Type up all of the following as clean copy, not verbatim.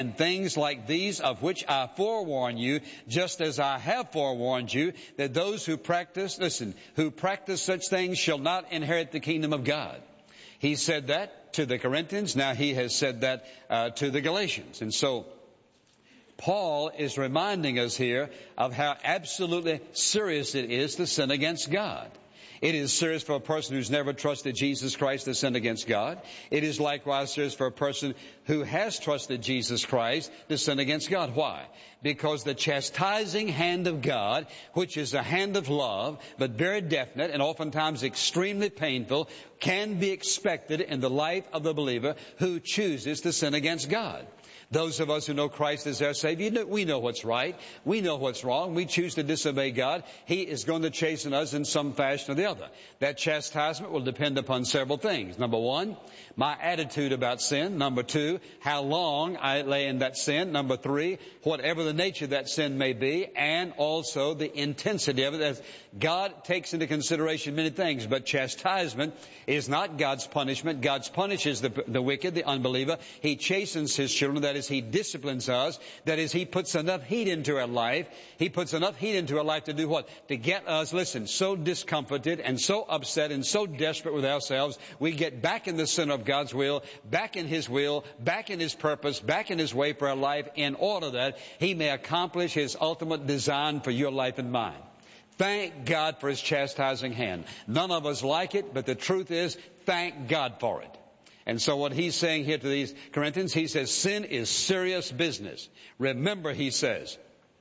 And things like these of which I forewarn you, just as I have forewarned you, that those who practice such things shall not inherit the kingdom of God. He said that to the Corinthians. Now he has said that to the Galatians. And so Paul is reminding us here of how absolutely serious it is to sin against God. It is serious for a person who's never trusted Jesus Christ to sin against God. It is likewise serious for a person who has trusted Jesus Christ to sin against God. Why? Because the chastising hand of God, which is a hand of love, but very definite and oftentimes extremely painful, can be expected in the life of the believer who chooses to sin against God. Those of us who know Christ as our Savior, we know what's right. We know what's wrong. We choose to disobey God. He is going to chasten us in some fashion or the other. That chastisement will depend upon several things. Number one, my attitude about sin. Number two, how long I lay in that sin. Number three, whatever the nature of that sin may be, and also the intensity of it. As God takes into consideration many things, but chastisement is not God's punishment. God punishes the wicked, the unbeliever. He chastens His children. That is, He disciplines us. That is, He puts enough heat into our life. He puts enough heat into our life to do what? To get us, listen, so discomforted and so upset and so desperate with ourselves, we get back in the center of God's will, back in His purpose, back in His way for our life, in order that He may accomplish His ultimate design for your life and mine. Thank God for His chastising hand. None of us like it, but the truth is, thank God for it. And so what he's saying here to these Corinthians, he says, sin is serious business. Remember, he says,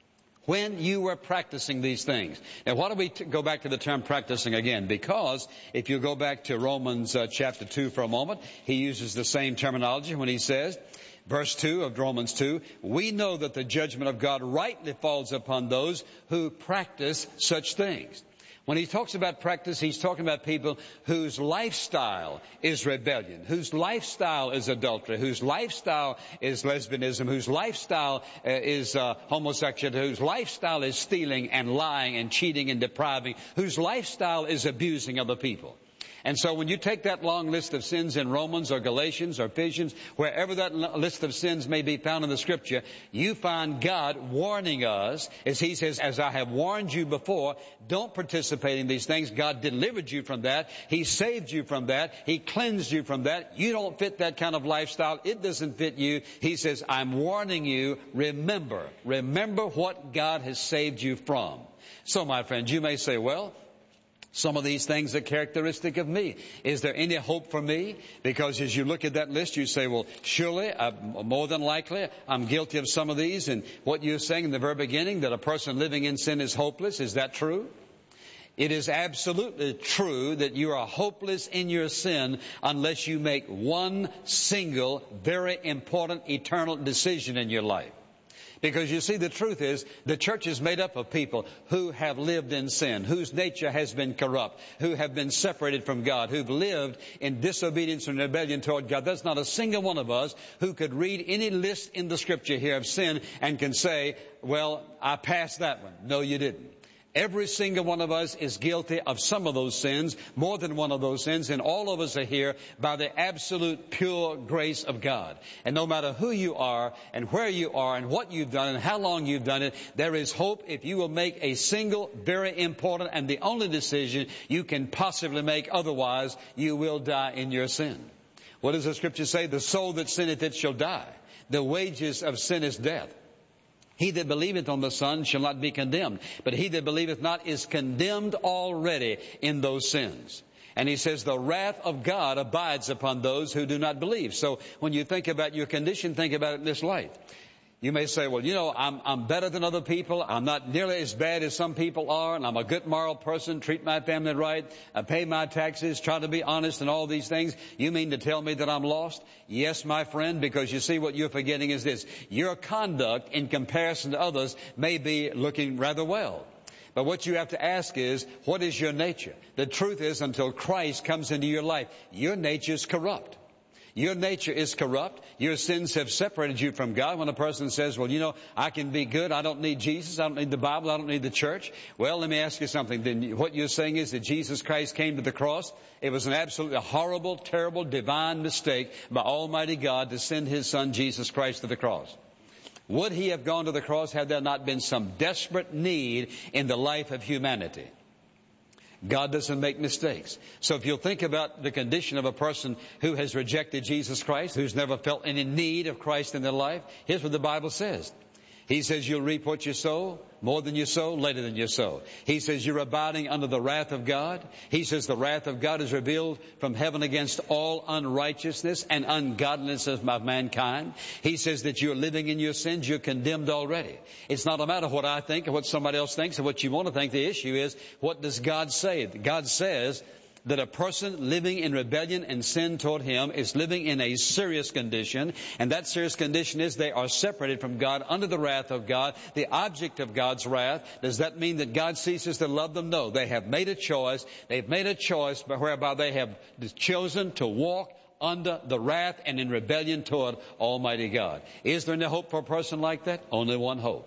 when you were practicing these things. Now, why do we go back to the term practicing again? Because if you go back to Romans chapter 2 for a moment, he uses the same terminology when he says, verse 2 of Romans 2, we know that the judgment of God rightly falls upon those who practice such things. When he talks about practice, he's talking about people whose lifestyle is rebellion, whose lifestyle is adultery, whose lifestyle is lesbianism, whose lifestyle is homosexuality, whose lifestyle is stealing and lying and cheating and depriving, whose lifestyle is abusing other people. And so when you take that long list of sins in Romans or Galatians or Ephesians, wherever that list of sins may be found in the Scripture, you find God warning us, as He says, as I have warned you before, don't participate in these things. God delivered you from that. He saved you from that. He cleansed you from that. You don't fit that kind of lifestyle. It doesn't fit you. He says, I'm warning you. Remember what God has saved you from. So, my friends, you may say, well, some of these things are characteristic of me. Is there any hope for me? Because as you look at that list, you say, well, surely, more than likely, I'm guilty of some of these. And what you're saying in the very beginning, that a person living in sin is hopeless, is that true? It is absolutely true that you are hopeless in your sin unless you make one single, very important, eternal decision in your life. Because you see, the truth is, the church is made up of people who have lived in sin, whose nature has been corrupt, who have been separated from God, who've lived in disobedience and rebellion toward God. There's not a single one of us who could read any list in the Scripture here of sin and can say, well, I passed that one. No, you didn't. Every single one of us is guilty of some of those sins, more than one of those sins, and all of us are here by the absolute pure grace of God. And no matter who you are and where you are and what you've done and how long you've done it, there is hope if you will make a single, very important and the only decision you can possibly make. Otherwise, you will die in your sin. What does the Scripture say? The soul that sinneth, it shall die. The wages of sin is death. He that believeth on the Son shall not be condemned, but he that believeth not is condemned already in those sins. And he says the wrath of God abides upon those who do not believe. So when you think about your condition, think about it in this light. You may say, well, I'm better than other people. I'm not nearly as bad as some people are, and I'm a good moral person, treat my family right, I pay my taxes, try to be honest and all these things. You mean to tell me that I'm lost? Yes, my friend, because you see what you're forgetting is this. Your conduct in comparison to others may be looking rather well. But what you have to ask is, what is your nature? The truth is, until Christ comes into your life, your nature is corrupt. Your nature is corrupt. Your sins have separated you from God. When a person says, well, I can be good. I don't need Jesus. I don't need the Bible. I don't need the church. Well, let me ask you something. Then what you're saying is that Jesus Christ came to the cross. It was an absolutely horrible, terrible, divine mistake by Almighty God to send His Son, Jesus Christ, to the cross. Would he have gone to the cross had there not been some desperate need in the life of humanity? God doesn't make mistakes. So if you'll think about the condition of a person who has rejected Jesus Christ, who's never felt any need of Christ in their life, here's what the Bible says. He says you'll reap what you sow, more than you sow, later than you sow. He says you're abiding under the wrath of God. He says the wrath of God is revealed from heaven against all unrighteousness and ungodliness of mankind. He says that you're living in your sins, you're condemned already. It's not a matter of what I think or what somebody else thinks or what you want to think. The issue is, what does God say? God says that a person living in rebellion and sin toward Him is living in a serious condition, and that serious condition is they are separated from God under the wrath of God, the object of God's wrath. Does that mean that God ceases to love them? No. They have made a choice. They've made a choice whereby they have chosen to walk under the wrath and in rebellion toward Almighty God. Is there any hope for a person like that? Only one hope.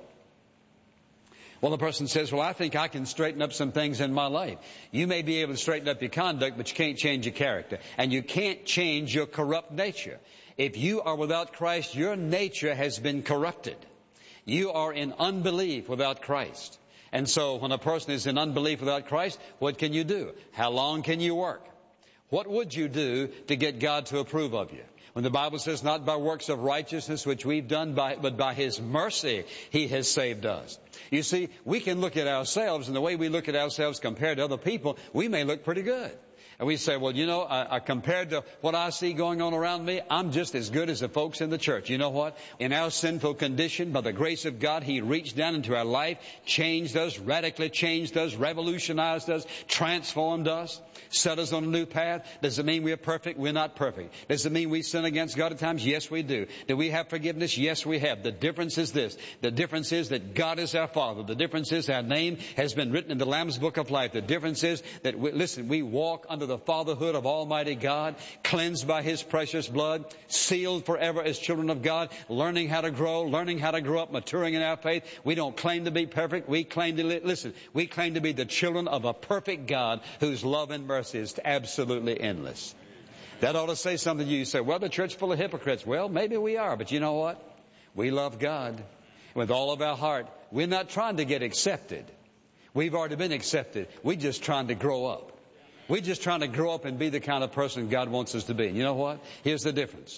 Well, the person says, well, I think I can straighten up some things in my life. You may be able to straighten up your conduct, but you can't change your character. And you can't change your corrupt nature. If you are without Christ, your nature has been corrupted. You are in unbelief without Christ. And so when a person is in unbelief without Christ, what can you do? How long can you work? What would you do to get God to approve of you? When the Bible says, not by works of righteousness which we've done, but by His mercy He has saved us. You see, we can look at ourselves, and the way we look at ourselves compared to other people, we may look pretty good. And we say, well, you know, compared to what I see going on around me, I'm just as good as the folks in the church. You know what? In our sinful condition, by the grace of God, He reached down into our life, changed us, radically changed us, revolutionized us, transformed us, set us on a new path. Does it mean we're perfect? We're not perfect. Does it mean we sin against God at times? Yes, we do. Do we have forgiveness? Yes, we have. The difference is this. The difference is that God is our Father. The difference is our name has been written in the Lamb's Book of Life. The difference is that, we walk under the fatherhood of Almighty God, cleansed by His precious blood, sealed forever as children of God, learning how to grow, learning how to grow up, maturing in our faith. We don't claim to be perfect. We claim to we claim to be the children of a perfect God whose love and mercy is absolutely endless. That ought to say something to you. You say, well, the church full of hypocrites. Well, maybe we are, but you know what? We love God with all of our heart. We're not trying to get accepted. We've already been accepted. We're just trying to grow up. We're just trying to grow up and be the kind of person God wants us to be. And you know what? Here's the difference.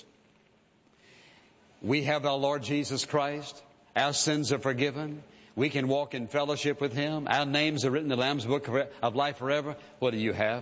We have our Lord Jesus Christ. Our sins are forgiven. We can walk in fellowship with Him. Our names are written in the Lamb's Book of Life forever. What do you have?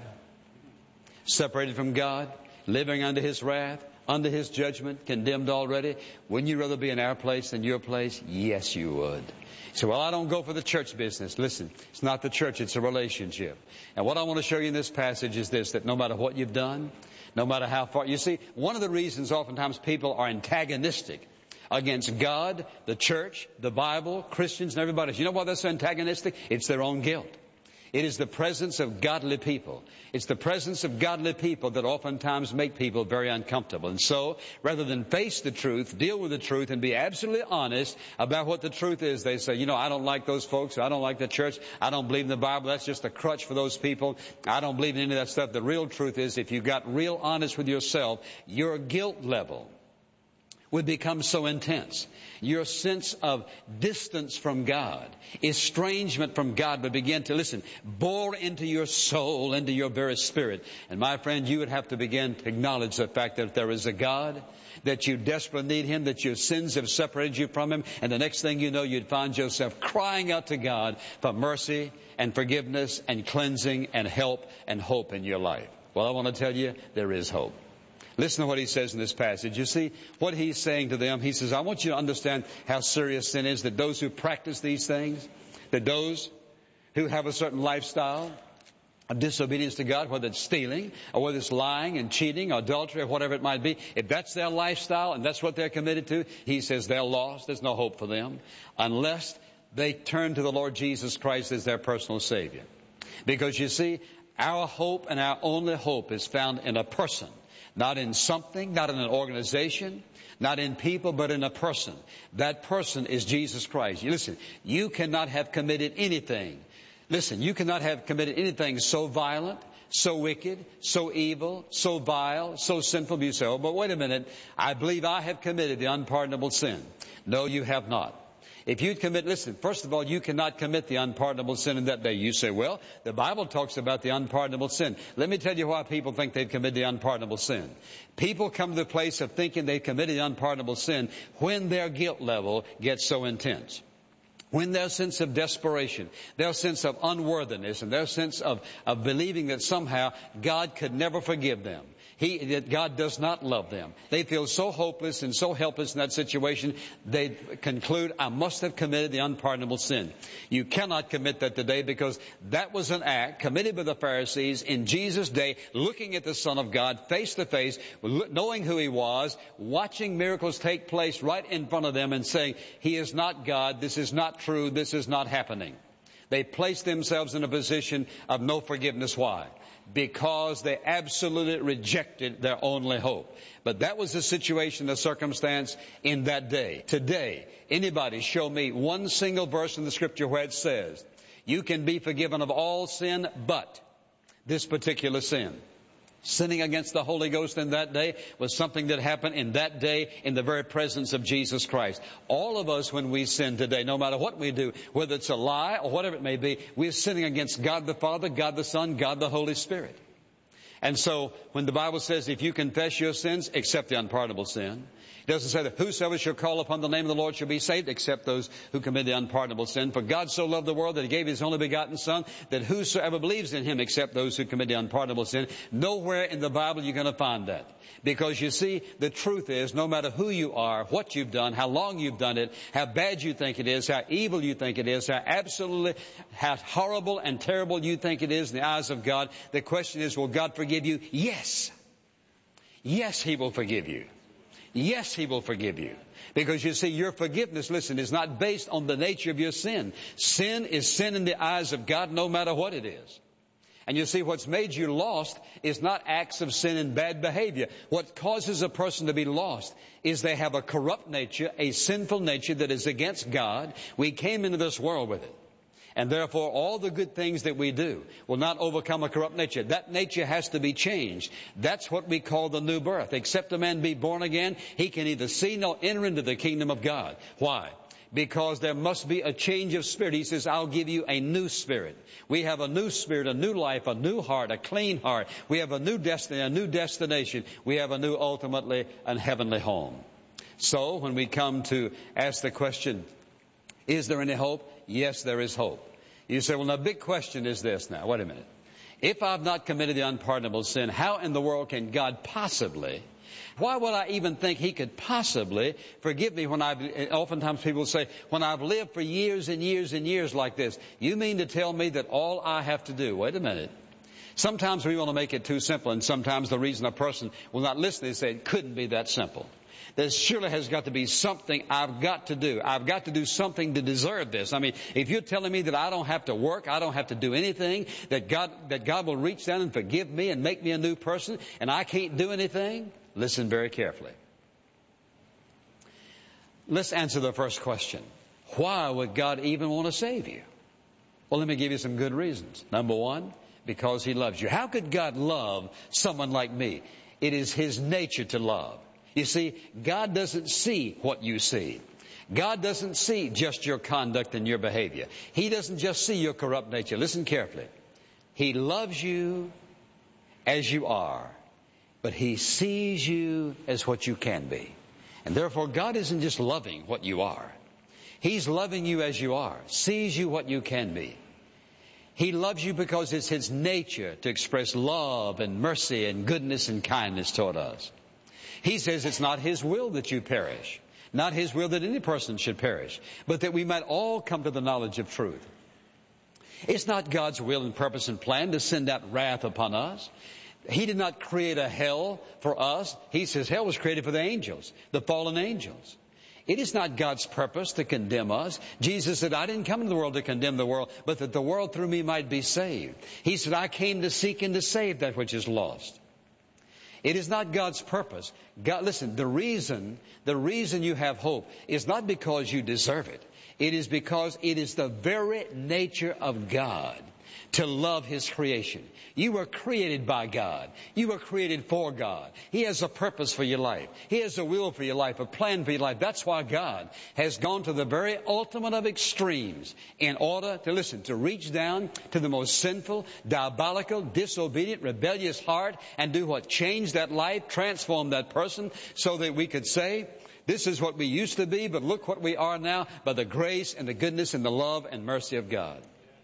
Separated from God, living under His wrath, under His judgment, condemned already. Wouldn't you rather be in our place than your place? Yes, you would. So, well, I don't go for the church business. Listen, it's not the church, it's a relationship. And what I want to show you in this passage is this, that no matter what you've done, no matter how far, you see, one of the reasons oftentimes people are antagonistic against God, the church, the Bible, Christians, and everybody else. You know why they're so antagonistic? It's their own guilt. It is the presence of godly people. It's the presence of godly people that oftentimes make people very uncomfortable. And so, rather than face the truth, deal with the truth, and be absolutely honest about what the truth is, they say, you know, I don't like those folks. I don't like the church. I don't believe in the Bible. That's just a crutch for those people. I don't believe in any of that stuff. The real truth is, if you got real honest with yourself, your guilt level would become so intense. Your sense of distance from God, estrangement from God would begin to, bore into your soul, into your very spirit. And my friend, you would have to begin to acknowledge the fact that there is a God, that you desperately need Him, that your sins have separated you from Him, and the next thing you know, you'd find yourself crying out to God for mercy and forgiveness and cleansing and help and hope in your life. Well, I want to tell you, there is hope. Listen to what he says in this passage. You see what he's saying to them. He says, I want you to understand how serious sin is, that those who practice these things, that those who have a certain lifestyle of disobedience to God, whether it's stealing or whether it's lying and cheating or adultery or whatever it might be, if that's their lifestyle and that's what they're committed to, he says they're lost. There's no hope for them unless they turn to the Lord Jesus Christ as their personal Savior. Because you see, our hope and our only hope is found in a person. Not in something, not in an organization, not in people, but in a person. That person is Jesus Christ. Listen, you cannot have committed anything. Listen, you cannot have committed anything so violent, so wicked, so evil, so vile, so sinful. You say, oh, but wait a minute, I believe I have committed the unpardonable sin. No, you have not. If you commit, listen, first of all, you cannot commit the unpardonable sin in that day. You say, well, the Bible talks about the unpardonable sin. Let me tell you why people think they've committed the unpardonable sin. People come to the place of thinking they've committed the unpardonable sin when their guilt level gets so intense. When their sense of desperation, their sense of unworthiness, and their sense of believing that somehow God could never forgive them. That God does not love them. They feel so hopeless and so helpless in that situation, they conclude, I must have committed the unpardonable sin. You cannot commit that today, because that was an act committed by the Pharisees in Jesus' day, looking at the Son of God face to face, knowing who He was, watching miracles take place right in front of them and saying, He is not God, this is not true, this is not happening. They placed themselves in a position of no forgiveness. Why? Because they absolutely rejected their only hope. But that was the situation, the circumstance in that day. Today, anybody show me one single verse in the Scripture where it says, you can be forgiven of all sin but this particular sin. Sinning against the Holy Ghost in that day was something that happened in that day in the very presence of Jesus Christ. All of us, when we sin today, no matter what we do, whether it's a lie or whatever it may be, we're sinning against God the Father, God the Son, God the Holy Spirit. And so when the Bible says if you confess your sins, except the unpardonable sin, it doesn't say that whosoever shall call upon the name of the Lord shall be saved, except those who commit the unpardonable sin. For God so loved the world that He gave His only begotten Son, that whosoever believes in Him, except those who commit the unpardonable sin. Nowhere in the Bible you're going to find that. Because you see, the truth is, no matter who you are, what you've done, how long you've done it, how bad you think it is, how evil you think it is, how horrible and terrible you think it is in the eyes of God, the question is, will God forgive you? Yes. Yes, He will forgive you. Yes, He will forgive you. Because you see, your forgiveness, listen, is not based on the nature of your sin. Sin is sin in the eyes of God, no matter what it is. And you see, what's made you lost is not acts of sin and bad behavior. What causes a person to be lost is they have a corrupt nature, a sinful nature that is against God. We came into this world with it. And therefore, all the good things that we do will not overcome a corrupt nature. That nature has to be changed. That's what we call the new birth. Except a man be born again, he can neither see nor enter into the kingdom of God. Why? Because there must be a change of spirit. He says, I'll give you a new spirit. We have a new spirit, a new life, a new heart, a clean heart. We have a new destiny, a new destination. We have a new, ultimately, and heavenly home. So, when we come to ask the question, is there any hope? Yes, there is hope. You say, well, the big question is this now. Wait a minute. If I've not committed the unpardonable sin, how in the world can God possibly, why would I even think He could possibly forgive me when oftentimes people say, when I've lived for years and years and years like this, you mean to tell me that all I have to do, wait a minute. Sometimes we want to make it too simple, and sometimes the reason a person will not listen is they say it couldn't be that simple. There surely has got to be something I've got to do. I've got to do something to deserve this. I mean, if you're telling me that I don't have to work, I don't have to do anything, that God will reach down and forgive me and make me a new person, and I can't do anything, listen very carefully. Let's answer the first question. Why would God even want to save you? Well, let me give you some good reasons. Number one, because He loves you. How could God love someone like me? It is His nature to love. You see, God doesn't see what you see. God doesn't see just your conduct and your behavior. He doesn't just see your corrupt nature. Listen carefully. He loves you as you are, but He sees you as what you can be. And therefore, God isn't just loving what you are. He's loving you as you are, sees you what you can be. He loves you because it's His nature to express love and mercy and goodness and kindness toward us. He says it's not His will that you perish, not His will that any person should perish, but that we might all come to the knowledge of truth. It's not God's will and purpose and plan to send out wrath upon us. He did not create a hell for us. He says hell was created for the angels, the fallen angels. It is not God's purpose to condemn us. Jesus said, I didn't come into the world to condemn the world, but that the world through me might be saved. He said, I came to seek and to save that which is lost. It is not God's purpose. God, listen, the reason you have hope is not because you deserve it. It is because it is the very nature of God to love His creation. You were created by God. You were created for God. He has a purpose for your life. He has a will for your life, a plan for your life. That's why God has gone to the very ultimate of extremes in order to, listen, to reach down to the most sinful, diabolical, disobedient, rebellious heart and do what? Change that life, transform that person so that we could say, this is what we used to be, but look what we are now by the grace and the goodness and the love and mercy of God.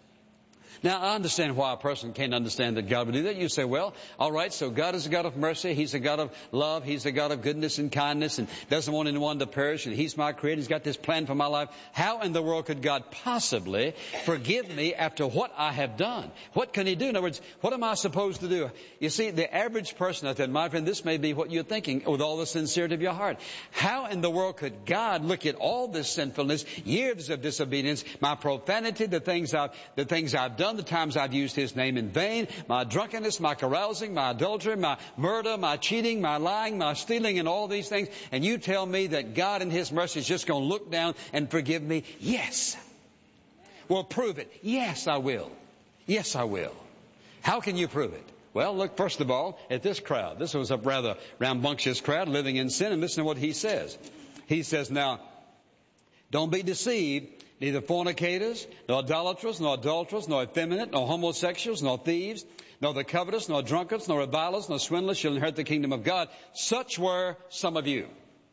Now, I understand why a person can't understand that God would do that. You say, well, all right, so God is a God of mercy. He's a God of love. He's a God of goodness and kindness and doesn't want anyone to perish. And He's my creator. He's got this plan for my life. How in the world could God possibly forgive me after what I have done? What can He do? In other words, what am I supposed to do? You see, the average person out there, my friend, this may be what you're thinking with all the sincerity of your heart. How in the world could God look at all this sinfulness, years of disobedience, my profanity, the things I've done, the times I've used His name in vain, my drunkenness, my carousing, my adultery, my murder, my cheating, my lying, my stealing, and all these things, and you tell me that God in His mercy is just going to look down and forgive me? Yes. Well, prove it. Yes, I will. Yes, I will. How can you prove it? Well, look first of all at this crowd. This was a rather rambunctious crowd living in sin, and listen to what he says. He says, now, don't be deceived. Neither fornicators, nor idolaters, nor adulterers, nor effeminate, nor homosexuals, nor thieves, nor the covetous, nor drunkards, nor revilers, nor swindlers shall inherit the kingdom of God. Such were some of you.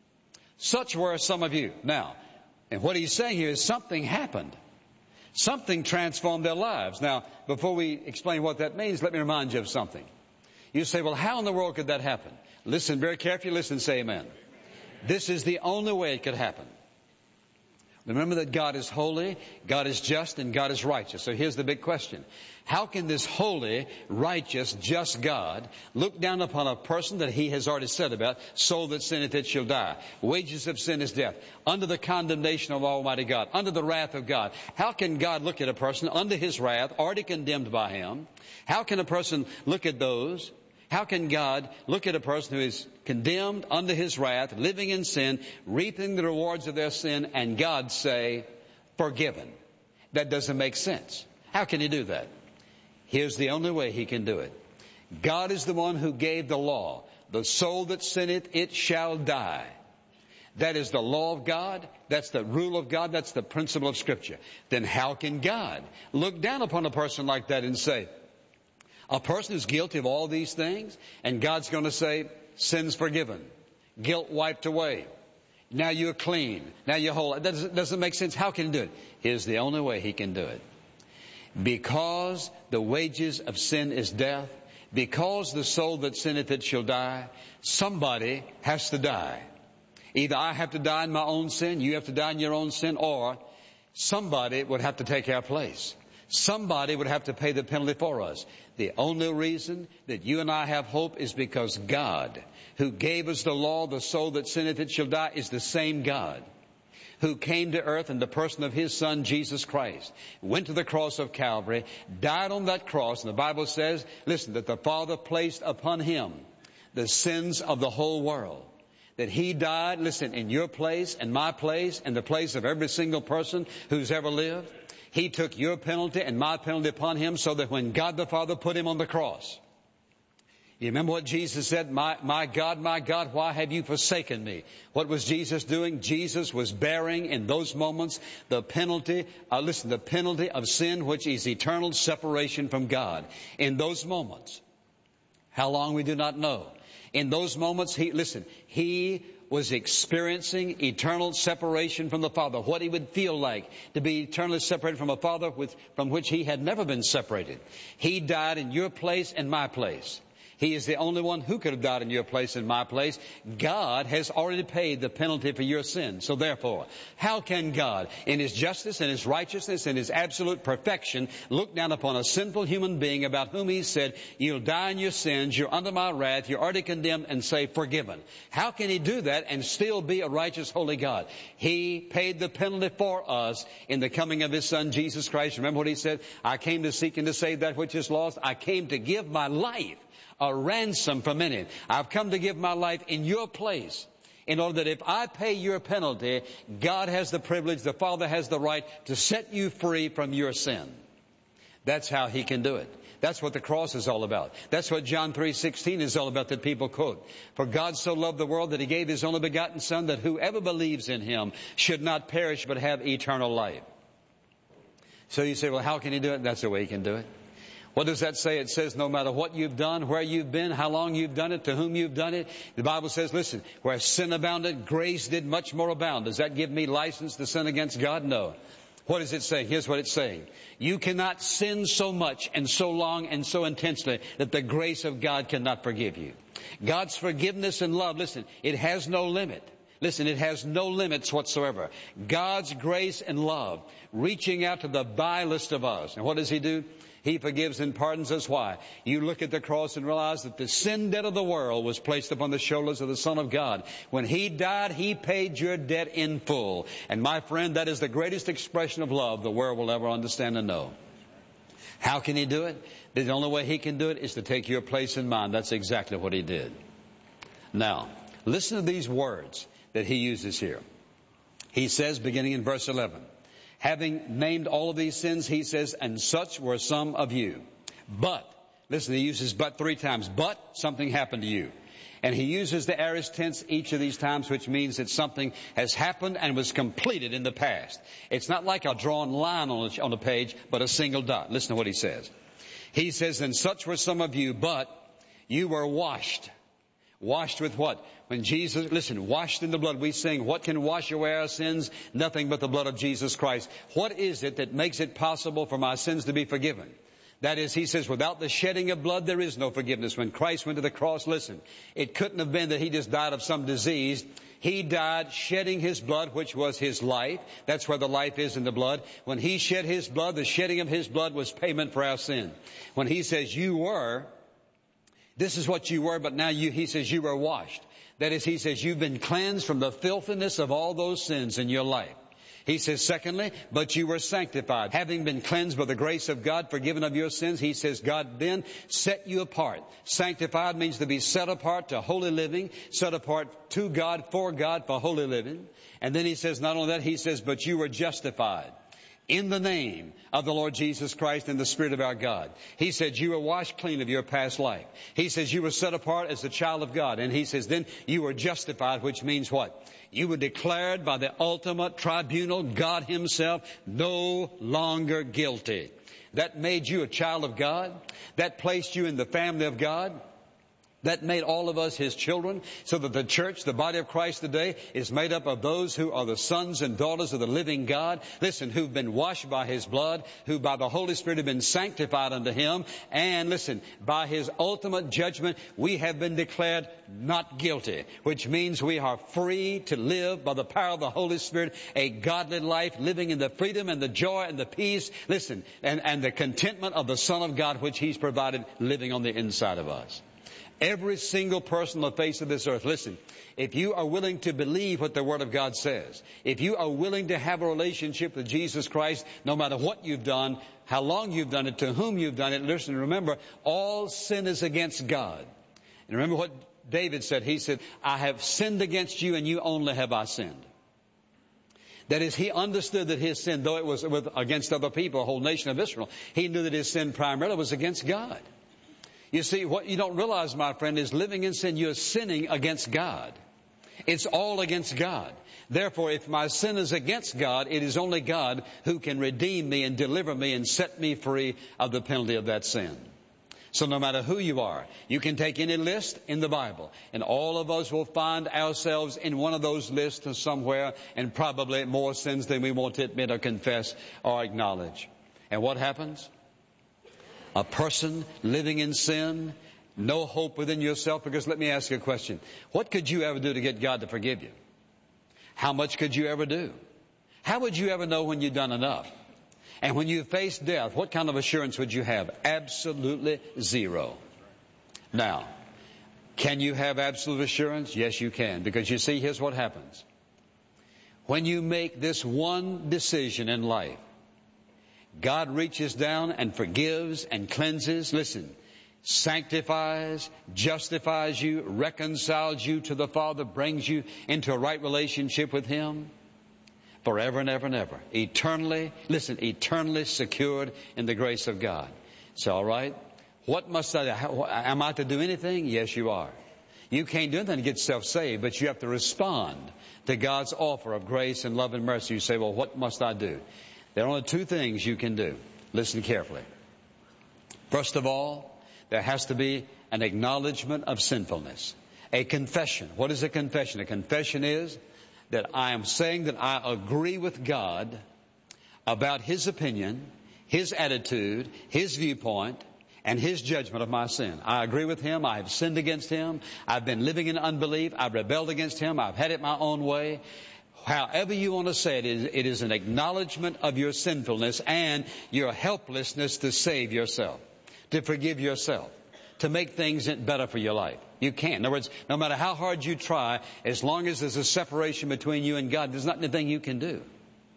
Such were some of you. Now, and what he's saying here is something happened. Something transformed their lives. Now, before we explain what that means, let me remind you of something. You say, well, how in the world could that happen? Listen very carefully. Listen and say amen. This is the only way it could happen. Remember that God is holy, God is just, and God is righteous. So here's the big question. How can this holy, righteous, just God look down upon a person that He has already said about, soul that sinneth it shall die. Wages of sin is death. Under the condemnation of Almighty God. Under the wrath of God. How can God look at a person under His wrath, already condemned by Him? How can a person look at those? How can God look at a person who is condemned under His wrath, living in sin, reaping the rewards of their sin, and God say, forgiven? That doesn't make sense. How can He do that? Here's the only way He can do it. God is the one who gave the law. The soul that sinneth, it shall die. That is the law of God. That's the rule of God. That's the principle of Scripture. Then how can God look down upon a person like that and say, a person who's guilty of all these things, and God's going to say, sin's forgiven, guilt wiped away, now you're clean, now you're whole. That doesn't make sense. How can He do it? Here's the only way He can do it. Because the wages of sin is death, because the soul that sinneth it shall die, somebody has to die. Either I have to die in my own sin, you have to die in your own sin, or somebody would have to take our place. Somebody would have to pay the penalty for us. The only reason that you and I have hope is because God, who gave us the law, the soul that sinneth it shall die, is the same God who came to earth in the person of His Son, Jesus Christ, went to the cross of Calvary, died on that cross, and the Bible says, listen, that the Father placed upon Him the sins of the whole world. That He died, listen, in your place and my place and the place of every single person who's ever lived. He took your penalty and my penalty upon Him so that when God the Father put Him on the cross, you remember what Jesus said? My God, why have you forsaken me? What was Jesus doing? Jesus was bearing in those moments the penalty, the penalty of sin, which is eternal separation from God. In those moments, how long we do not know. In those moments, He was experiencing eternal separation from the Father. What He would feel like to be eternally separated from a Father from which He had never been separated. He died in your place and my place. He is the only one who could have died in your place and my place. God has already paid the penalty for your sin. So therefore, how can God, in His justice and His righteousness and His absolute perfection, look down upon a sinful human being about whom He said, you'll die in your sins, you're under my wrath, you're already condemned, and say, forgiven? How can He do that and still be a righteous, holy God? He paid the penalty for us in the coming of His Son, Jesus Christ. Remember what He said? I came to seek and to save that which is lost. I came to give my life a ransom for many. I've come to give my life in your place in order that if I pay your penalty, God has the privilege, the Father has the right to set you free from your sin. That's how He can do it. That's what the cross is all about. That's what John 3:16 is all about that people quote. For God so loved the world that He gave His only begotten Son, that whoever believes in Him should not perish but have eternal life. So you say, well, how can He do it? That's the way He can do it. What does that say? It says no matter what you've done, where you've been, how long you've done it, to whom you've done it. The Bible says, listen, where sin abounded, grace did much more abound. Does that give me license to sin against God? No. What does it say? Here's what it's saying. You cannot sin so much and so long and so intensely that the grace of God cannot forgive you. God's forgiveness and love, listen, it has no limit. Listen, it has no limits whatsoever. God's grace and love reaching out to the vilest of us. And what does He do? He forgives and pardons us. Why? You look at the cross and realize that the sin debt of the world was placed upon the shoulders of the Son of God. When He died, He paid your debt in full. And my friend, that is the greatest expression of love the world will ever understand and know. How can He do it? The only way He can do it is to take your place in mine. That's exactly what He did. Now, listen to these words that He uses here. He says, beginning in verse 11, having named all of these sins, He says, and such were some of you. But, listen, He uses but 3 times. But something happened to you. And He uses the aorist tense each of these times, which means that something has happened and was completed in the past. It's not like a drawn line on the page, but a single dot. Listen to what He says. He says, and such were some of you, but you were washed. Washed with what? When Jesus, listen, washed in the blood. We sing, what can wash away our sins? Nothing but the blood of Jesus Christ. What is it that makes it possible for my sins to be forgiven? That is, He says, without the shedding of blood, there is no forgiveness. When Christ went to the cross, listen, it couldn't have been that He just died of some disease. He died shedding His blood, which was His life. That's where the life is in the blood. When He shed His blood, the shedding of His blood was payment for our sin. When He says you were, this is what you were, but now He says you were washed. That is, He says you've been cleansed from the filthiness of all those sins in your life. He says, secondly, but you were sanctified. Having been cleansed by the grace of God, forgiven of your sins, He says God then set you apart. Sanctified means to be set apart to holy living, set apart to God, for holy living. And then He says, not only that, He says, but you were justified in the name of the Lord Jesus Christ and the Spirit of our God. He said you were washed clean of your past life. He says you were set apart as a child of God. And He says then you were justified, which means what? You were declared by the ultimate tribunal, God Himself, no longer guilty. That made you a child of God. That placed you in the family of God. That made all of us His children, so that the church, the body of Christ today, is made up of those who are the sons and daughters of the living God. Listen, who've been washed by His blood, who by the Holy Spirit have been sanctified unto Him. And listen, by His ultimate judgment, we have been declared not guilty, which means we are free to live by the power of the Holy Spirit, a godly life, living in the freedom and the joy and the peace, listen, and the contentment of the Son of God, which He's provided living on the inside of us. Every single person on the face of this earth, listen, if you are willing to believe what the Word of God says, if you are willing to have a relationship with Jesus Christ, no matter what you've done, how long you've done it, to whom you've done it, listen, remember, all sin is against God. And remember what David said. He said, I have sinned against you and you only have I sinned. That is, he understood that his sin, though it was against other people, a whole nation of Israel, he knew that his sin primarily was against God. You see, what you don't realize, my friend, is living in sin, you're sinning against God. It's all against God. Therefore, if my sin is against God, it is only God who can redeem me and deliver me and set me free of the penalty of that sin. So no matter who you are, you can take any list in the Bible, and all of us will find ourselves in one of those lists somewhere, and probably more sins than we want to admit or confess or acknowledge. And what happens? A person living in sin, no hope within yourself, because let me ask you a question. What could you ever do to get God to forgive you? How much could you ever do? How would you ever know when you've done enough? And when you face death, what kind of assurance would you have? Absolutely zero. Now, can you have absolute assurance? Yes, you can. Because you see, here's what happens. When you make this one decision in life, God reaches down and forgives and cleanses. Listen, sanctifies, justifies you, reconciles you to the Father, brings you into a right relationship with Him. forever and ever and ever. Eternally secured in the grace of God. So, all right, what must I do? Am I to do anything? Yes, you are. You can't do anything to get yourself saved, but you have to respond to God's offer of grace and love and mercy. You say, well, what must I do? There are only two things you can do. Listen carefully. First of all, there has to be an acknowledgement of sinfulness. A confession. What is a confession? A confession is that I am saying that I agree with God about His opinion, His attitude, His viewpoint, and His judgment of my sin. I agree with Him. I have sinned against Him. I've been living in unbelief. I've rebelled against Him. I've had it my own way. However you want to say it is an acknowledgement of your sinfulness and your helplessness to save yourself, to forgive yourself, to make things better for your life. You can't. In other words, no matter how hard you try, as long as there's a separation between you and God, there's not anything you can do.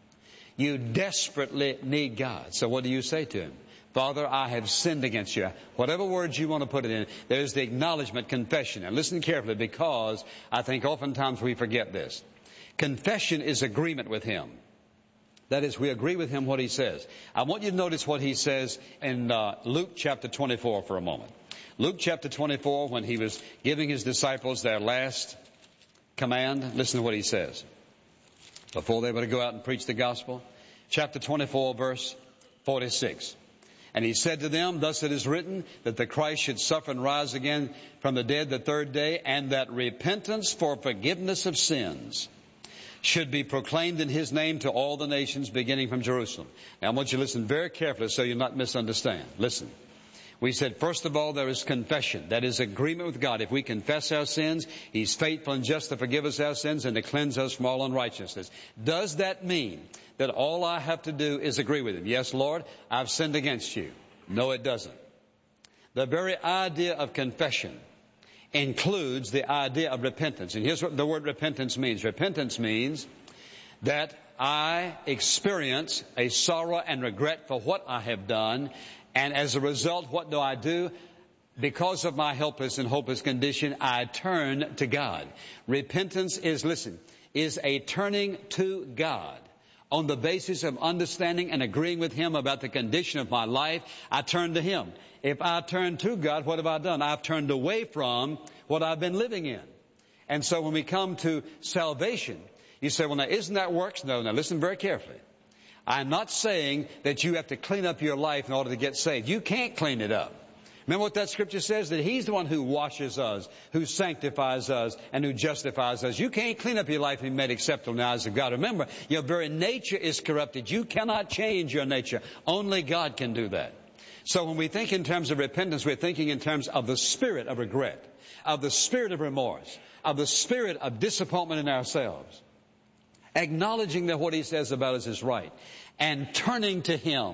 You desperately need God. So what do you say to Him? Father, I have sinned against you. Whatever words you want to put it in, there's the acknowledgement, confession. And listen carefully, because I think oftentimes we forget this. Confession is agreement with Him. That is, we agree with Him what He says. I want you to notice what He says in Luke chapter 24 for a moment. Luke chapter 24, when He was giving His disciples their last command, listen to what He says. Before they were to go out and preach the gospel. Chapter 24, verse 46. And He said to them, thus it is written, that the Christ should suffer and rise again from the dead the third day, and that repentance for forgiveness of sins should be proclaimed in His name to all the nations, beginning from Jerusalem. Now I want you to listen very carefully so you'll not misunderstand. Listen. We said, first of all, there is confession. That is agreement with God. If we confess our sins, He's faithful and just to forgive us our sins and to cleanse us from all unrighteousness. Does that mean that all I have to do is agree with Him? Yes, Lord, I've sinned against you. No, it doesn't. The very idea of confession includes the idea of repentance. And here's what the word repentance means. Repentance means that I experience a sorrow and regret for what I have done. And as a result, what do? Because of my helpless and hopeless condition, I turn to God. Repentance is a turning to God. On the basis of understanding and agreeing with Him about the condition of my life, I turn to Him. If I turn to God, what have I done? I've turned away from what I've been living in. And so when we come to salvation, you say, well, now, isn't that works? No, now listen very carefully. I'm not saying that you have to clean up your life in order to get saved. You can't clean it up. Remember what that scripture says? That He's the one who washes us, who sanctifies us, and who justifies us. You can't clean up your life and be made acceptable in the eyes of God. Remember, your very nature is corrupted. You cannot change your nature. Only God can do that. So when we think in terms of repentance, we're thinking in terms of the spirit of regret, of the spirit of remorse, of the spirit of disappointment in ourselves. Acknowledging that what He says about us is right. And turning to Him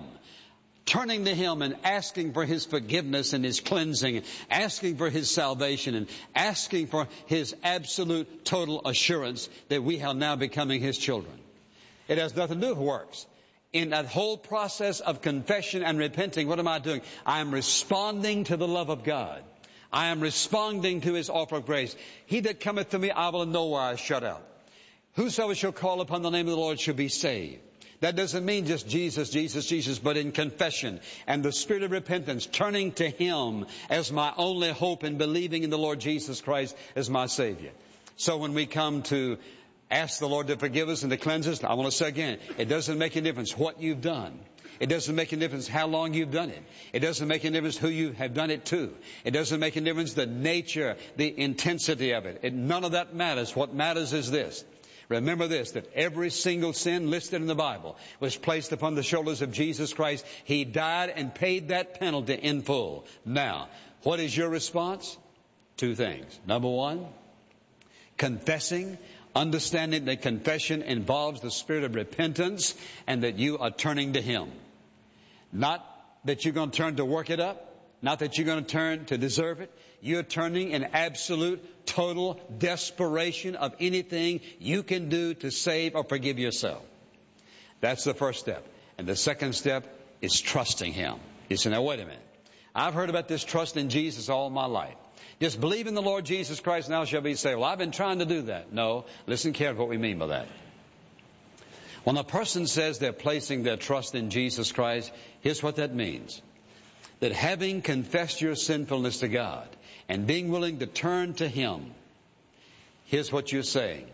and asking for His forgiveness and His cleansing, asking for His salvation and asking for His absolute total assurance that we are now becoming His children. It has nothing to do with works. In that whole process of confession and repenting, what am I doing? I am responding to the love of God. I am responding to His offer of grace. He that cometh to me, I will in no wise shut out. Whosoever shall call upon the name of the Lord shall be saved. That doesn't mean just Jesus, Jesus, Jesus, but in confession and the spirit of repentance, turning to Him as my only hope and believing in the Lord Jesus Christ as my Savior. So when we come to ask the Lord to forgive us and to cleanse us, I want to say again, it doesn't make any difference what you've done. It doesn't make any difference how long you've done it. It doesn't make any difference who you have done it to. It doesn't make any difference the nature, the intensity of it. None of that matters. What matters is this. Remember this, that every single sin listed in the Bible was placed upon the shoulders of Jesus Christ. He died and paid that penalty in full. Now, what is your response? Two things. Number one, confessing, understanding that confession involves the spirit of repentance and that you are turning to Him. Not that you're going to turn to work it up, not that you're going to turn to deserve it. You're turning in absolute, total desperation of anything you can do to save or forgive yourself. That's the first step. And the second step is trusting Him. You say, now wait a minute. I've heard about this trust in Jesus all my life. Just believe in the Lord Jesus Christ and thou shalt be saved. Well, I've been trying to do that. No, listen carefully what we mean by that. When a person says they're placing their trust in Jesus Christ, here's what that means. That having confessed your sinfulness to God and being willing to turn to Him, here's what you're saying.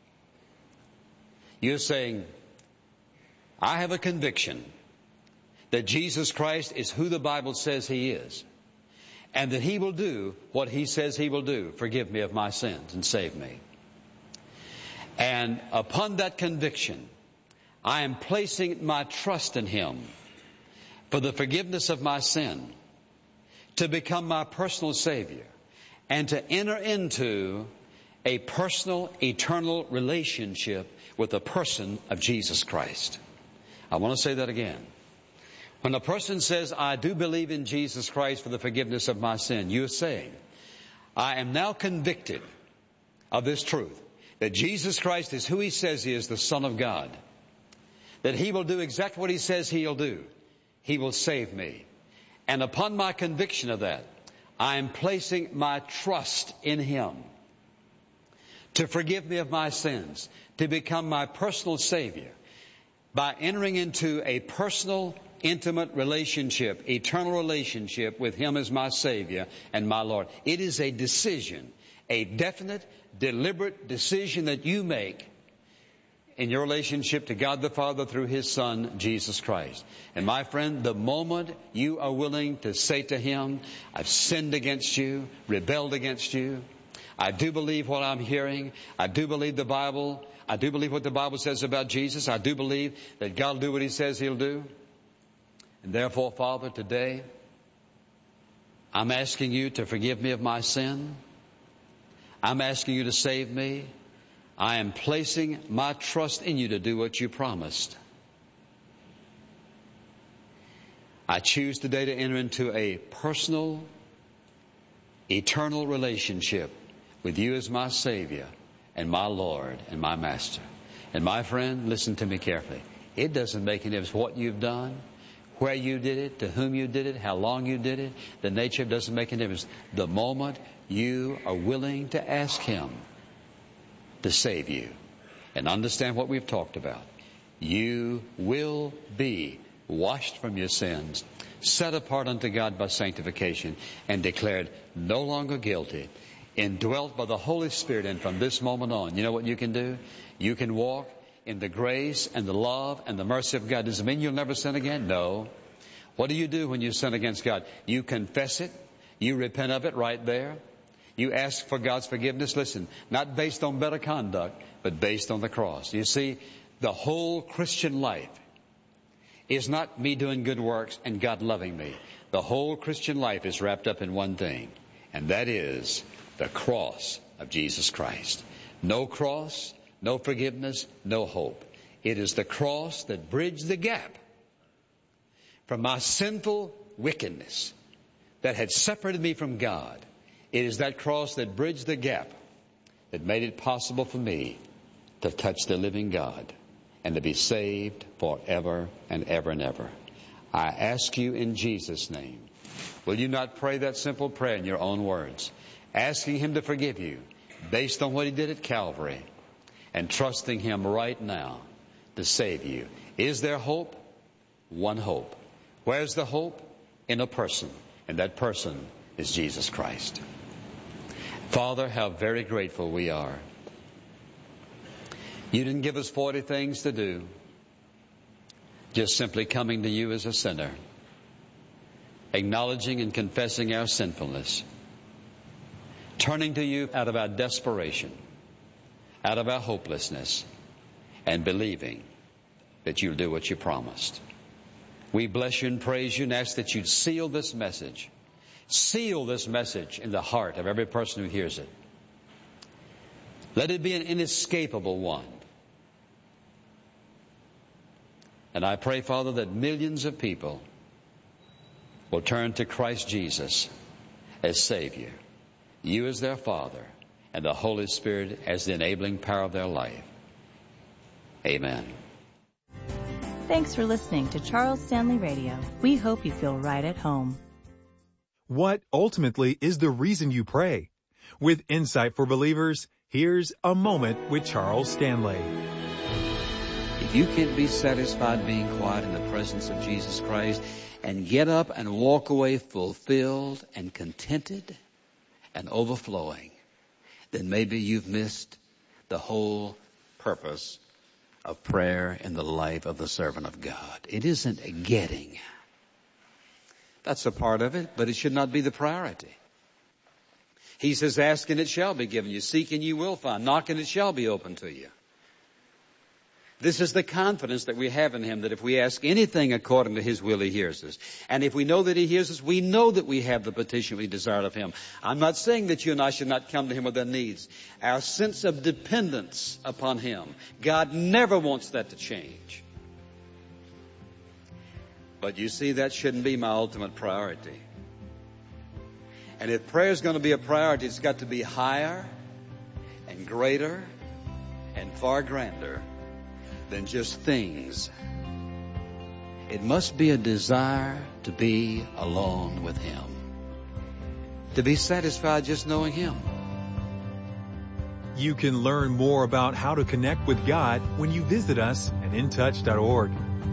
You're saying, I have a conviction that Jesus Christ is who the Bible says He is, and that He will do what He says He will do, forgive me of my sins and save me. And upon that conviction, I am placing my trust in Him for the forgiveness of my sin, to become my personal Savior, and to enter into a personal, eternal relationship with the person of Jesus Christ. I want to say that again. When a person says, I do believe in Jesus Christ for the forgiveness of my sin, you're saying, I am now convicted of this truth, that Jesus Christ is who He says He is, the Son of God, that He will do exactly what He says He'll do. He will save me. And upon my conviction of that, I am placing my trust in Him to forgive me of my sins, to become my personal Savior, by entering into a personal, intimate relationship, eternal relationship with Him as my Savior and my Lord. It is a decision, a definite, deliberate decision that you make in your relationship to God the Father through His Son, Jesus Christ. And my friend, the moment you are willing to say to Him, I've sinned against you, rebelled against you, I do believe what I'm hearing, I do believe the Bible, I do believe what the Bible says about Jesus, I do believe that God will do what He says He'll do. And therefore, Father, today, I'm asking You to forgive me of my sin. I'm asking You to save me. I am placing my trust in You to do what You promised. I choose today to enter into a personal, eternal relationship with You as my Savior and my Lord and my Master. And my friend, listen to me carefully. It doesn't make any difference what you've done, where you did it, to whom you did it, how long you did it. The nature doesn't make any difference. The moment you are willing to ask Him to save you and understand what we've talked about, you will be washed from your sins, set apart unto God by sanctification, and declared no longer guilty, indwelt by the Holy Spirit. And from this moment on, you know what you can do? You can walk in the grace and the love and the mercy of God. Does it mean you'll never sin again? No. What do you do when you sin against God? You confess it. You repent of it right there. You ask for God's forgiveness. Listen, not based on better conduct, but based on the cross. You see, the whole Christian life is not me doing good works and God loving me. The whole Christian life is wrapped up in one thing, and that is the cross of Jesus Christ. No cross, no forgiveness, no hope. It is the cross that bridged the gap from my sinful wickedness that had separated me from God. It is that cross that bridged the gap that made it possible for me to touch the living God and to be saved forever and ever and ever. I ask you in Jesus' name, will you not pray that simple prayer in your own words, asking Him to forgive you based on what He did at Calvary, and trusting Him right now to save you? Is there hope? One hope. Where's the hope? In a person, and that person is Jesus Christ. Father, how very grateful we are. You didn't give us 40 things to do, just simply coming to You as a sinner, acknowledging and confessing our sinfulness, turning to You out of our desperation, out of our hopelessness, and believing that You'll do what You promised. We bless You and praise You and ask that You'd seal this message. Seal this message in the heart of every person who hears it. Let it be an inescapable one. And I pray, Father, that millions of people will turn to Christ Jesus as Savior, You as their Father, and the Holy Spirit as the enabling power of their life. Amen. Thanks for listening to Charles Stanley Radio. We hope you feel right at home. What ultimately is the reason you pray? With Insight for Believers, here's A Moment with Charles Stanley. If you can't be satisfied being quiet in the presence of Jesus Christ and get up and walk away fulfilled and contented and overflowing, then maybe you've missed the whole purpose of prayer in the life of the servant of God. It isn't a getting. That's a part of it, but it should not be the priority. He says, ask and it shall be given you. Seek and you will find. Knock and it shall be open to you. This is the confidence that we have in Him, that if we ask anything according to His will, He hears us. And if we know that He hears us, we know that we have the petition we desire of Him. I'm not saying that you and I should not come to Him with our needs. Our sense of dependence upon Him, God never wants that to change. But you see, that shouldn't be my ultimate priority. And if prayer is going to be a priority, it's got to be higher and greater and far grander than just things. It must be a desire to be alone with Him, to be satisfied just knowing Him. You can learn more about how to connect with God when you visit us at intouch.org.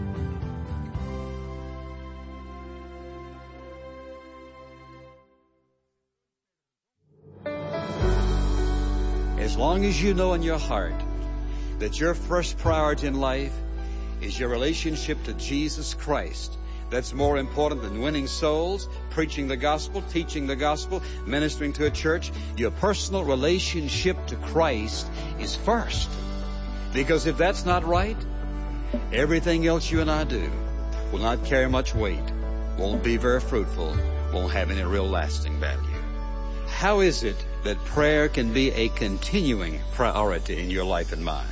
As long as you know in your heart that your first priority in life is your relationship to Jesus Christ, that's more important than winning souls, preaching the gospel, teaching the gospel, ministering to a church. Your personal relationship to Christ is first. Because if that's not right, everything else you and I do will not carry much weight, won't be very fruitful, won't have any real lasting value. How is it that prayer can be a continuing priority in your life and mine?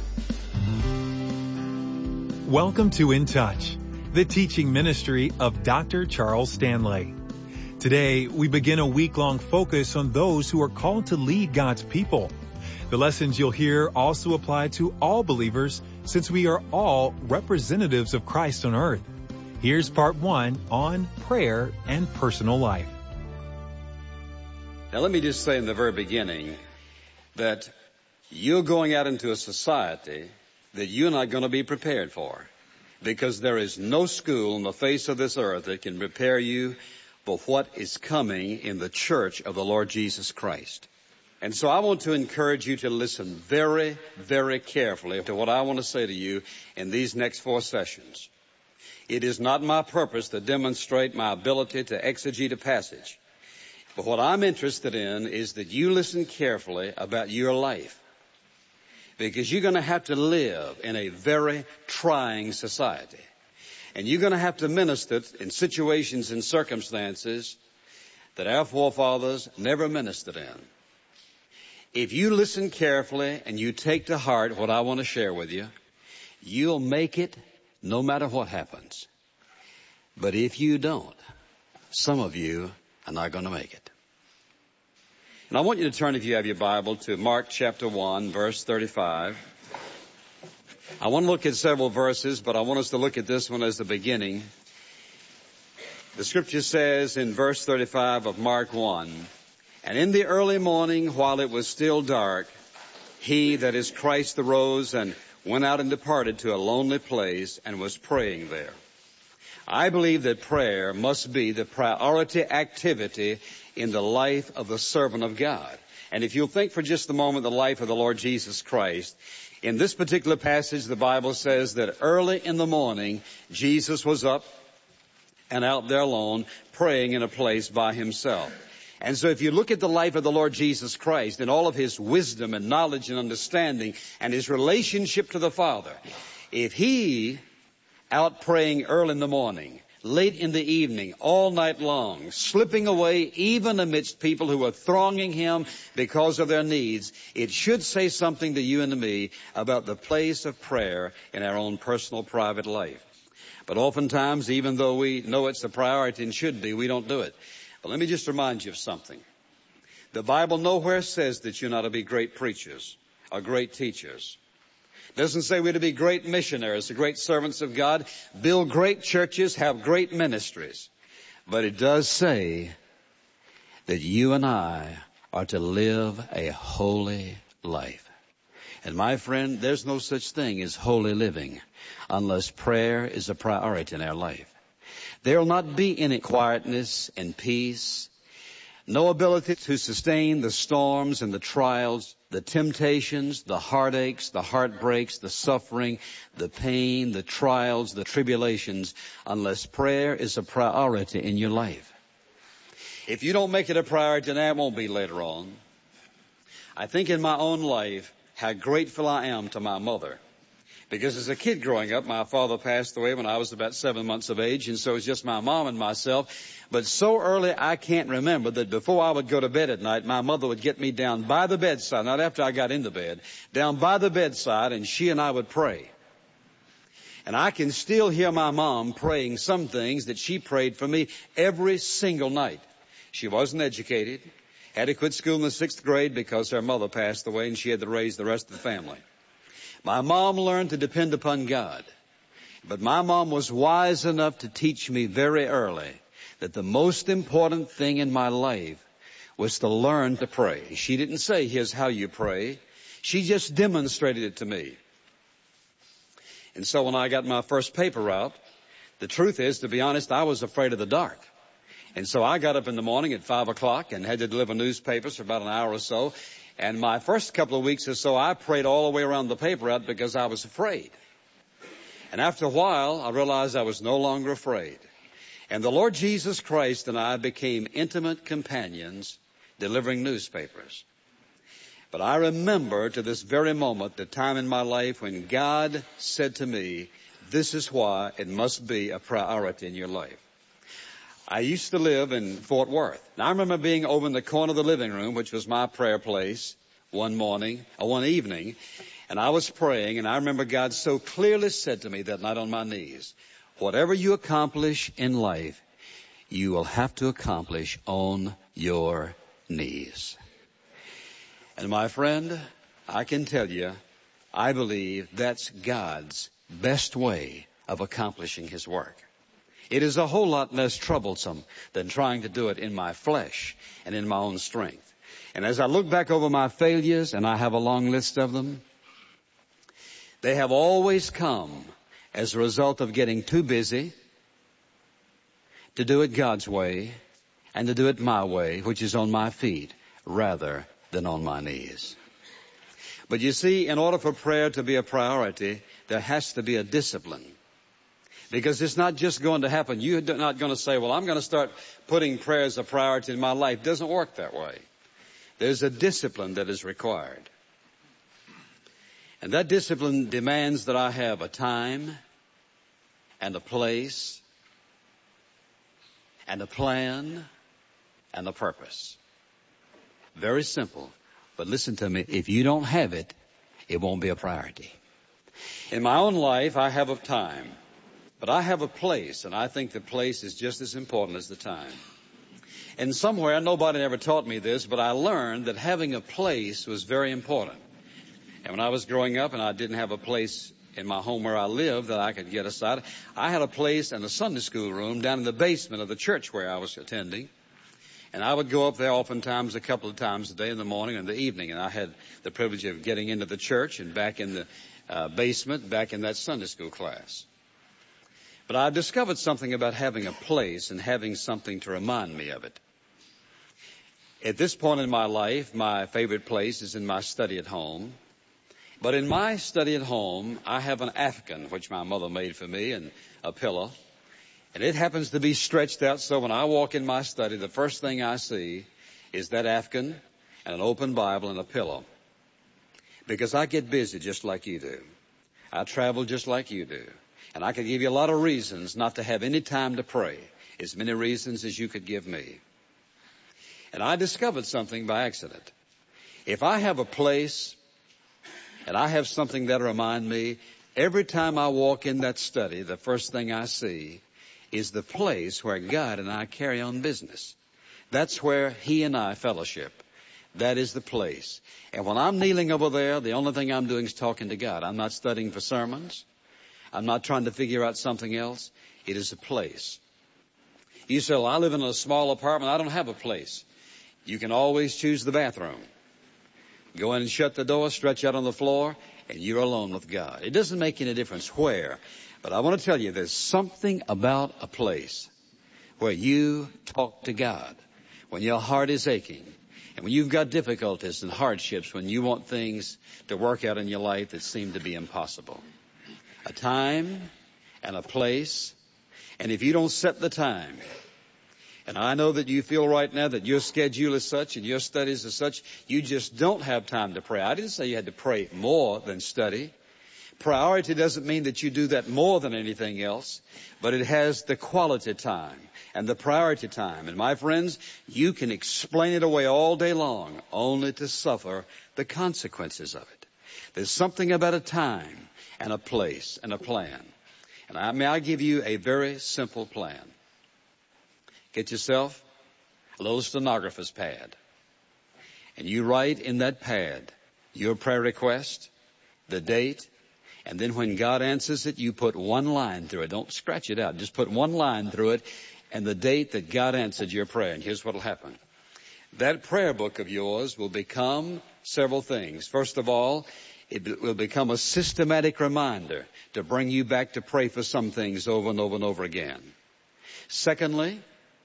Welcome to In Touch, the teaching ministry of Dr. Charles Stanley. Today, we begin a week-long focus on those who are called to lead God's people. The lessons you'll hear also apply to all believers, since we are all representatives of Christ on earth. Here's part 1 on prayer and personal life. Now let me just say in the very beginning that you're going out into a society that you're not going to be prepared for, because there is no school on the face of this earth that can prepare you for what is coming in the church of the Lord Jesus Christ. And so I want to encourage you to listen very, very carefully to what I want to say to you in these next 4 sessions. It is not my purpose to demonstrate my ability to exegete a passage. But what I'm interested in is that you listen carefully about your life. Because you're going to have to live in a very trying society. And you're going to have to minister in situations and circumstances that our forefathers never ministered in. If you listen carefully and you take to heart what I want to share with you, you'll make it no matter what happens. But if you don't, some of you are not going to make it. And I want you to turn, if you have your Bible, to Mark chapter 1, verse 35. I want to look at several verses, but I want us to look at this one as the beginning. The scripture says in verse 35 of Mark 1, "And in the early morning, while it was still dark, he, that is Christ, arose and went out and departed to a lonely place and was praying there." I believe that prayer must be the priority activity in the life of the servant of God. And if you'll think for just a moment the life of the Lord Jesus Christ, in this particular passage the Bible says that early in the morning Jesus was up and out there alone praying in a place by himself. And so if you look at the life of the Lord Jesus Christ and all of his wisdom and knowledge and understanding and his relationship to the Father, if he out praying early in the morning, late in the evening, all night long, slipping away even amidst people who are thronging him because of their needs, it should say something to you and to me about the place of prayer in our own personal private life. But oftentimes, even though we know it's a priority and should be, we don't do it. But let me just remind you of something. The Bible nowhere says that you're not to be great preachers or great teachers. It doesn't say we're to be great missionaries, great servants of God, build great churches, have great ministries. But it does say that you and I are to live a holy life. And my friend, there's no such thing as holy living unless prayer is a priority in our life. There will not be any quietness and peace, no ability to sustain the storms and the trials, the temptations, the heartaches, the heartbreaks, the suffering, the pain, the trials, the tribulations, unless prayer is a priority in your life. If you don't make it a priority, then it won't be later on. I think in my own life how grateful I am to my mother. Because as a kid growing up, my father passed away when I was about 7 months of age, and so it was just my mom and myself. But so early I can't remember that before I would go to bed at night, my mother would get me down by the bedside, not after I got into bed, down by the bedside, and she and I would pray. And I can still hear my mom praying some things that she prayed for me every single night. She wasn't educated, had to quit school in the 6th grade because her mother passed away and she had to raise the rest of the family. My mom learned to depend upon God, but my mom was wise enough to teach me very early that the most important thing in my life was to learn to pray. She didn't say, here's how you pray. She just demonstrated it to me. And so when I got my first paper route, the truth is, to be honest, I was afraid of the dark. And so I got up in the morning at 5 o'clock and had to deliver newspapers for about an hour or so. And my first couple of weeks or so, I prayed all the way around the paper route because I was afraid. And after a while, I realized I was no longer afraid. And the Lord Jesus Christ and I became intimate companions delivering newspapers. But I remember to this very moment the time in my life when God said to me, this is why it must be a priority in your life. I used to live in Fort Worth. Now I remember being over in the corner of the living room, which was my prayer place, one evening, and I was praying, and I remember God so clearly said to me that night on my knees, whatever you accomplish in life, you will have to accomplish on your knees. And my friend, I can tell you, I believe that's God's best way of accomplishing His work. It is a whole lot less troublesome than trying to do it in my flesh and in my own strength. And as I look back over my failures, and I have a long list of them, they have always come as a result of getting too busy to do it God's way and to do it my way, which is on my feet, rather than on my knees. But you see, in order for prayer to be a priority, there has to be a discipline. Because it's not just going to happen. You're not going to say, well, I'm going to start putting prayer as a priority in my life. It doesn't work that way. There's a discipline that is required. And that discipline demands that I have a time and a place and a plan and a purpose. Very simple. But listen to me. If you don't have it, it won't be a priority. In my own life, I have a time. But I have a place, and I think the place is just as important as the time. And somewhere, nobody ever taught me this, but I learned that having a place was very important. And when I was growing up and I didn't have a place in my home where I lived that I could get aside, I had a place in a Sunday school room down in the basement of the church where I was attending. And I would go up there oftentimes a couple of times a day, in the morning and the evening. And I had the privilege of getting into the church and back in the basement, back in that Sunday school class. But I discovered something about having a place and having something to remind me of it. At this point in my life, my favorite place is in my study at home. But in my study at home, I have an afghan, which my mother made for me, and a pillow. And it happens to be stretched out, so when I walk in my study, the first thing I see is that afghan and an open Bible and a pillow. Because I get busy just like you do. I travel just like you do. And I could give you a lot of reasons not to have any time to pray, as many reasons as you could give me. And I discovered something by accident. If I have a place and I have something that'll remind me, every time I walk in that study, the first thing I see is the place where God and I carry on business. That's where He and I fellowship. That is the place. And when I'm kneeling over there, the only thing I'm doing is talking to God. I'm not studying for sermons. I'm not trying to figure out something else. It is a place. You say, well, I live in a small apartment. I don't have a place. You can always choose the bathroom. Go in and shut the door, stretch out on the floor, and you're alone with God. It doesn't make any difference where, but I want to tell you there's something about a place where you talk to God when your heart is aching and when you've got difficulties and hardships, when you want things to work out in your life that seem to be impossible. A time and a place, and if you don't set the time, and I know that you feel right now that your schedule is such and your studies are such, you just don't have time to pray. I didn't say you had to pray more than study. Priority doesn't mean that you do that more than anything else, but it has the quality time and the priority time. And my friends, you can explain it away all day long, only to suffer the consequences of it. There's something about a time and a place and a plan. And may I give you a very simple plan. Get yourself a little stenographer's pad. And you write in that pad your prayer request, the date, and then when God answers it, you put one line through it. Don't scratch it out. Just put one line through it and the date that God answered your prayer. And here's what will happen. That prayer book of yours will become several things. First of all, it will become a systematic reminder to bring you back to pray for some things over and over and over again. Secondly,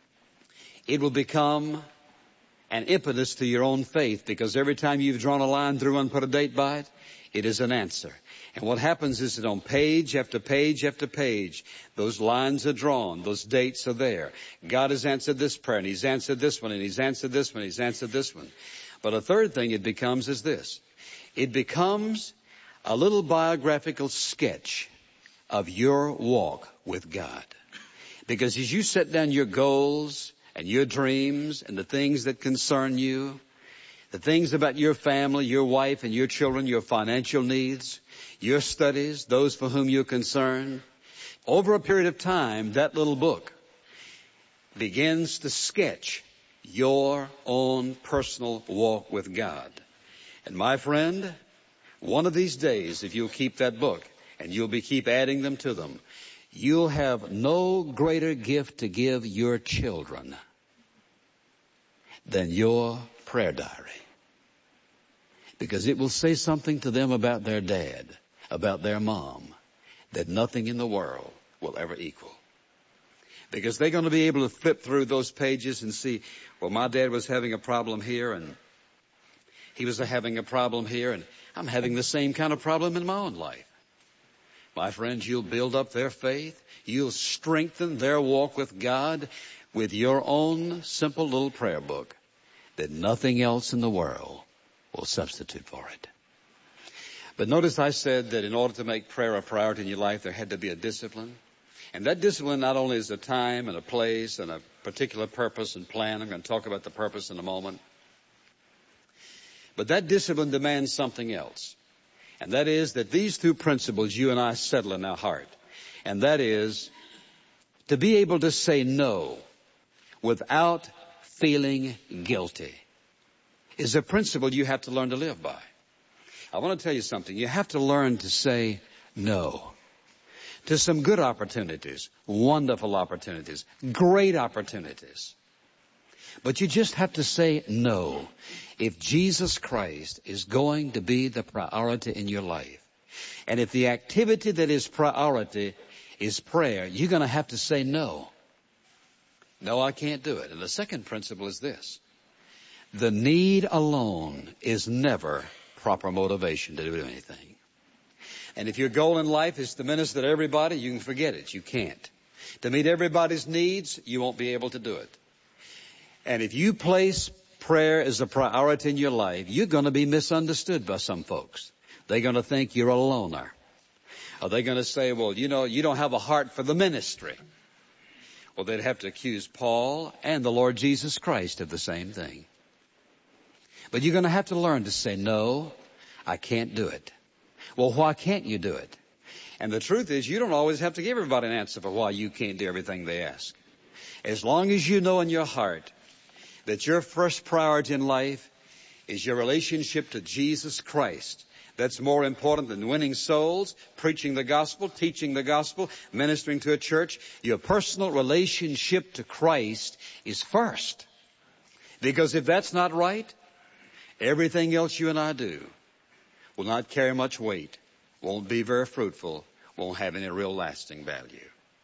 it will become an impetus to your own faith, because every time you've drawn a line through and put a date by it, it is an answer. And what happens is that on page after page after page, those lines are drawn, those dates are there. God has answered this prayer, and He's answered this one, and He's answered this one, He's answered this one. But a third thing it becomes is this. It becomes a little biographical sketch of your walk with God. Because as you set down your goals and your dreams and the things that concern you, the things about your family, your wife and your children, your financial needs, your studies, those for whom you're concerned, over a period of time, that little book begins to sketch your own personal walk with God. And my friend, one of these days, if you'll keep that book and you'll keep adding them to them, you'll have no greater gift to give your children than your prayer diary. Because it will say something to them about their dad, about their mom, that nothing in the world will ever equal. Because they're going to be able to flip through those pages and see, well, my dad was having a problem here, and he was having a problem here, and I'm having the same kind of problem in my own life. My friends, you'll build up their faith. You'll strengthen their walk with God with your own simple little prayer book that nothing else in the world will substitute for it. But notice I said that in order to make prayer a priority in your life, there had to be a discipline. And that discipline not only is a time and a place and a particular purpose and plan. I'm going to talk about the purpose in a moment. But that discipline demands something else. And that is that these two principles you and I settle in our heart. And that is to be able to say no without feeling guilty is a principle you have to learn to live by. I want to tell you something. You have to learn to say no to some good opportunities, wonderful opportunities, great opportunities. But you just have to say no if Jesus Christ is going to be the priority in your life. And if the activity that is priority is prayer, you're going to have to say no. No, I can't do it. And the second principle is this. The need alone is never proper motivation to do anything. And if your goal in life is to minister to everybody, you can forget it. You can't. To meet everybody's needs, you won't be able to do it. And if you place prayer as a priority in your life, you're going to be misunderstood by some folks. They're going to think you're a loner. Or they're going to say, well, you don't have a heart for the ministry. Well, they'd have to accuse Paul and the Lord Jesus Christ of the same thing. But you're going to have to learn to say, no, I can't do it. Well, why can't you do it? And the truth is, you don't always have to give everybody an answer for why you can't do everything they ask. As long as you know in your heart that your first priority in life is your relationship to Jesus Christ. That's more important than winning souls, preaching the gospel, teaching the gospel, ministering to a church. Your personal relationship to Christ is first. Because if that's not right, everything else you and I do will not carry much weight, won't be very fruitful, won't have any real lasting value.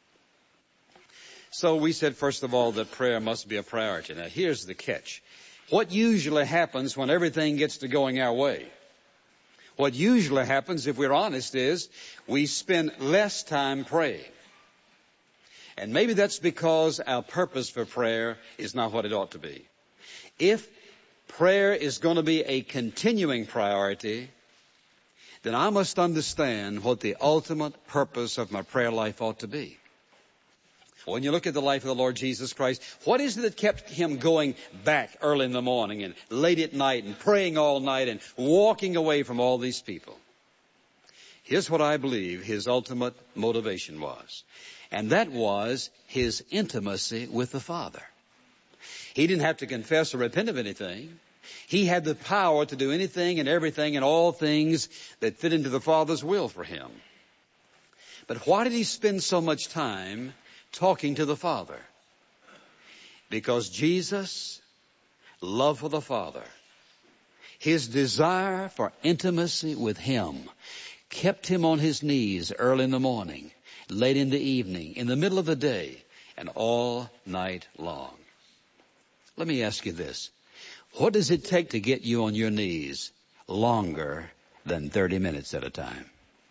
So we said, first of all, that prayer must be a priority. Now, here's the catch. What usually happens when everything gets to going our way? What usually happens, if we're honest, is we spend less time praying. And maybe that's because our purpose for prayer is not what it ought to be. If prayer is going to be a continuing priority, then I must understand what the ultimate purpose of my prayer life ought to be. When you look at the life of the Lord Jesus Christ, what is it that kept him going back early in the morning and late at night and praying all night and walking away from all these people? Here's what I believe his ultimate motivation was. And that was his intimacy with the Father. He didn't have to confess or repent of anything. He had the power to do anything and everything and all things that fit into the Father's will for him. But why did he spend so much time talking to the Father? Because Jesus' love for the Father, his desire for intimacy with him, kept him on his knees early in the morning, late in the evening, in the middle of the day, and all night long. Let me ask you this. What does it take to get you on your knees longer than 30 minutes at a time?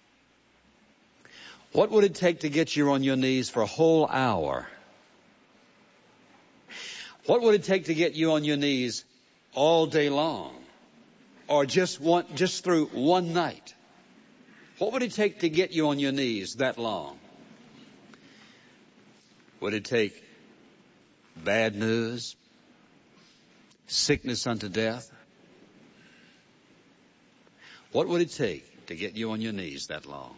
What would it take to get you on your knees for a whole hour? What would it take to get you on your knees all day long? Or just through one night? What would it take to get you on your knees that long? Would it take bad news? Sickness unto death? What would it take to get you on your knees that long?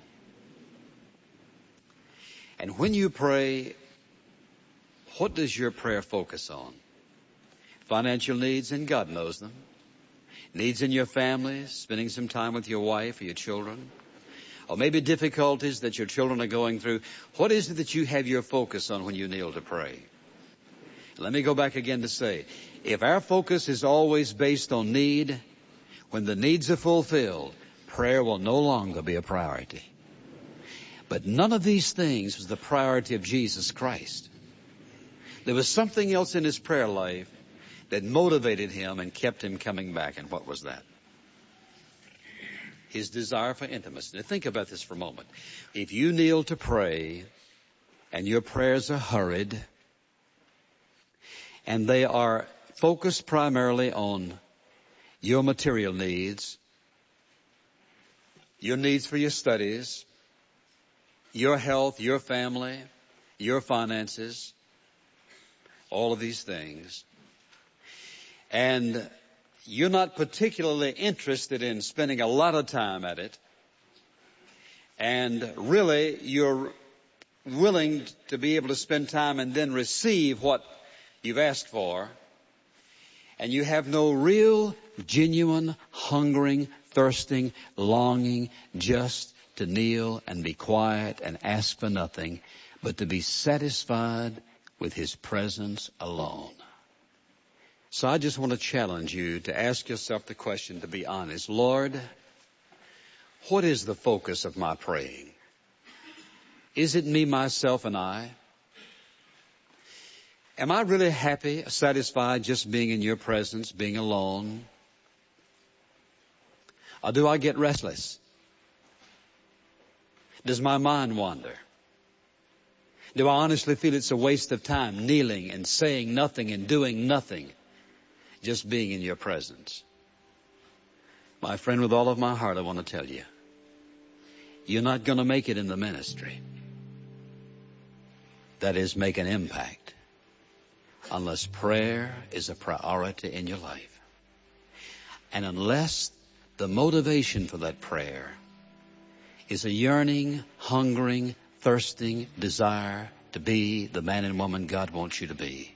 And when you pray, what does your prayer focus on? Financial needs, and God knows them. Needs in your family, spending some time with your wife or your children. Or maybe difficulties that your children are going through. What is it that you have your focus on when you kneel to pray? Let me go back again to say, if our focus is always based on need, when the needs are fulfilled, prayer will no longer be a priority. But none of these things was the priority of Jesus Christ. There was something else in his prayer life that motivated him and kept him coming back. And what was that? His desire for intimacy. Now think about this for a moment. If you kneel to pray and your prayers are hurried and they are focused primarily on your material needs, your needs for your studies, your health, your family, your finances, all of these things, and you're not particularly interested in spending a lot of time at it, and really you're willing to be able to spend time and then receive what you've asked for, and you have no real, genuine, hungering, thirsting, longing just to kneel and be quiet and ask for nothing, but to be satisfied with his presence alone. So I just want to challenge you to ask yourself the question, to be honest. Lord, what is the focus of my praying? Is it me, myself, and I? Am I really happy, satisfied just being in your presence, being alone? Or do I get restless? Does my mind wander? Do I honestly feel it's a waste of time kneeling and saying nothing and doing nothing, just being in your presence? My friend, with all of my heart, I want to tell you, you're not going to make it in the ministry. That is, make an impact, unless prayer is a priority in your life. And unless the motivation for that prayer is a yearning, hungering, thirsting desire to be the man and woman God wants you to be,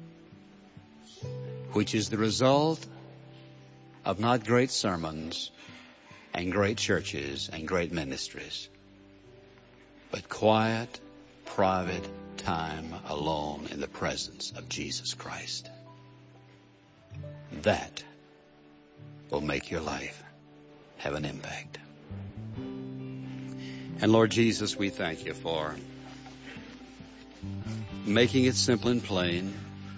which is the result of not great sermons and great churches and great ministries, but quiet, private time alone in the presence of Jesus Christ. That will make your life have an impact. And Lord Jesus, we thank you for making it simple and plain,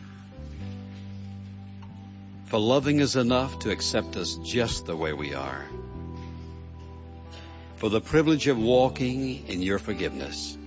for loving us enough to accept us just the way we are, for the privilege of walking in your forgiveness,